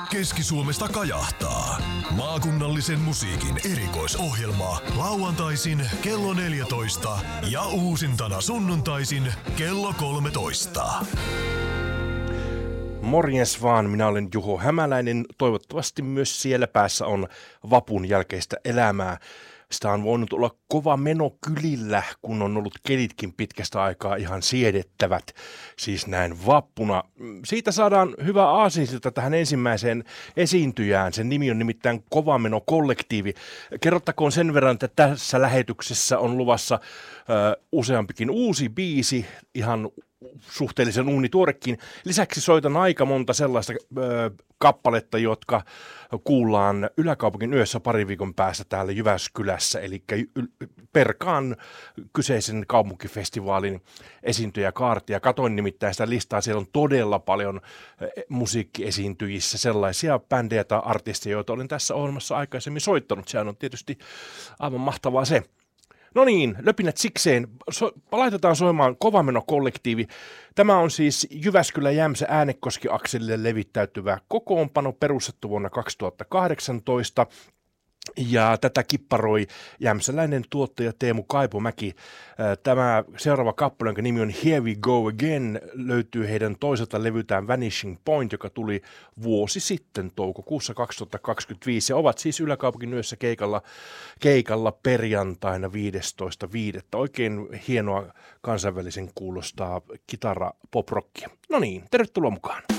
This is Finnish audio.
Keski-Suomesta kajahtaa. Maakunnallisen musiikin erikoisohjelma lauantaisin kello 14 ja uusintana sunnuntaisin kello 13. Morjens vaan, minä olen Juho Hämäläinen. Toivottavasti myös siellä päässä on vapun jälkeistä elämää. Sitä on voinut olla kova meno kylillä, kun on ollut kelitkin pitkästä aikaa ihan siedettävät, siis näin vappuna. Siitä saadaan hyvä aasinsilta tähän ensimmäiseen esiintyjään. Sen nimi on nimittäin Kova Meno Kollektiivi. Kerrottakoon sen verran, että tässä lähetyksessä on luvassa useampikin uusi biisi, ihan suhteellisen uunituorekin. Lisäksi soitan aika monta sellaista kappaletta, jotka kuullaan Yläkaupungin yössä parin viikon päästä täällä Jyväskylässä, eli perkaan kyseisen kaupunkifestivaalin esiintyjäkaartia. Katoin nimittäin sitä listaa, siellä on todella paljon musiikkiesiintyjissä sellaisia bändejä tai artisteja, joita olen tässä ohjelmassa aikaisemmin soittanut. Sehän on tietysti aivan mahtavaa se. No niin, löpinät sikseen. Laitetaan soimaan Kova Meno Kollektiivi. Tämä on siis Jyväskylä-Jämsä-Äänekoski-akselille levittäytyvä kokoonpano perustettu vuonna 2018. Ja tätä kipparoi jämsäläinen tuottaja Teemu Kaipomäki. Tämä seuraava kappale, jonka nimi on Here We Go Again, löytyy heidän toiselta levyltään Vanishing Point, joka tuli vuosi sitten toukokuussa 2025. Ja ovat siis Yläkaupungin yössä keikalla perjantaina 15.5. Oikein hienoa kansainvälisen kuulostaa kitara poprockia. No niin, tervetuloa mukaan.